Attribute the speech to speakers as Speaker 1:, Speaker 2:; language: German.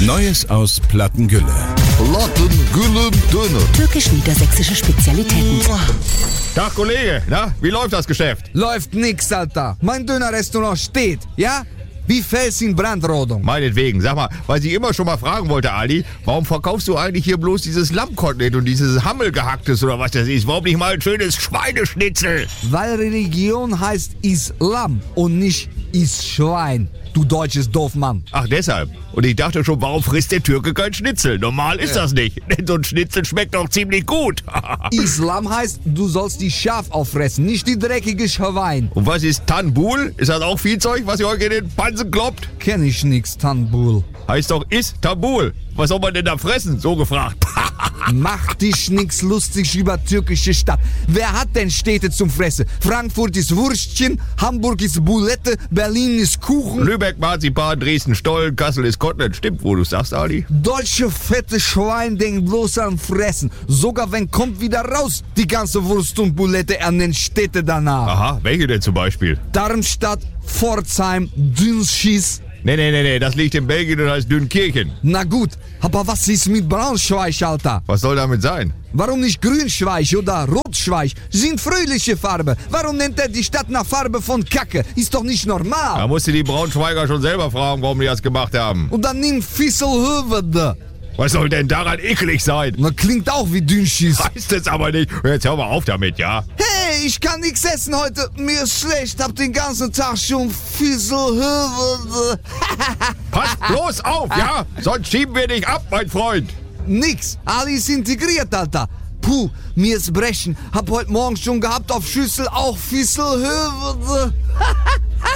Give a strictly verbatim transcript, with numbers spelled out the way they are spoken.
Speaker 1: Neues aus Plattengülle.
Speaker 2: Plattengülle Döner.
Speaker 3: Türkisch-niedersächsische Spezialitäten.
Speaker 4: Tag, Kollege. Na, wie läuft das Geschäft?
Speaker 5: Läuft nix, Alter. Mein Dönerrestaurant steht, ja? Wie Fels in Brandrodung.
Speaker 4: Meinetwegen. Sag mal, weil ich immer schon mal fragen wollte, Ali, warum verkaufst du eigentlich hier bloß dieses Lammkotelett und dieses Hammelgehacktes oder was das ist? Warum nicht mal ein schönes Schweineschnitzel?
Speaker 5: Weil Religion heißt Islam und nicht is Schwein. Du deutsches Doofmann.
Speaker 4: Ach, deshalb. Und ich dachte schon, warum frisst der Türke kein Schnitzel? Normal ist das nicht. Denn so ein Schnitzel schmeckt doch ziemlich gut.
Speaker 5: Islam heißt, du sollst die Schaf auffressen, nicht die dreckige Schwein.
Speaker 4: Und was ist Tanbul? Ist das auch Viehzeug, was ihr euch in den Pansen kloppt?
Speaker 5: Kenn ich nix, Tanbul.
Speaker 4: Heißt doch Istanbul. Was soll man denn da fressen? So gefragt.
Speaker 5: Mach dich nix lustig über türkische Stadt. Wer hat denn Städte zum Fressen? Frankfurt ist Würstchen, Hamburg ist Boulette, Berlin ist Kuchen.
Speaker 4: Lübeck Marzipan, Dresden Stollen, Kassel ist Kotelett. Stimmt, wo du sagst, Ali.
Speaker 5: Deutsche fette Schwein denkt bloß an Fressen. Sogar wenn kommt wieder raus, die ganze Wurst und Boulette an den Städte danach.
Speaker 4: Aha, welche denn zum Beispiel?
Speaker 5: Darmstadt, Pforzheim, Dünschies.
Speaker 4: Nee, nee, nee, nee, das liegt in Belgien und heißt Dünkirchen.
Speaker 5: Na gut, aber was ist mit Braunschweig, Alter?
Speaker 4: Was soll damit sein?
Speaker 5: Warum nicht Grünschweig oder Rotschweig? Sind fröhliche Farbe. Warum nennt er die Stadt nach Farbe von Kacke? Ist doch nicht normal.
Speaker 4: Da musst du die Braunschweiger schon selber fragen, warum die das gemacht haben.
Speaker 5: Und dann nimm Fisselhövede.
Speaker 4: Was soll denn daran eklig sein?
Speaker 5: Na, klingt auch wie Dünschies.
Speaker 4: Heißt es aber nicht. Jetzt hör mal auf damit, ja?
Speaker 5: Hey, ich kann nichts essen heute. Mir ist schlecht. Hab den ganzen Tag schon Fisselhövede.
Speaker 4: Pass bloß auf, ja? Sonst schieben wir dich ab, mein Freund.
Speaker 5: Nix. Ali ist integriert, Alter. Puh, mir ist brechen. Hab heute Morgen schon gehabt auf Schüssel auch Fisselhövede.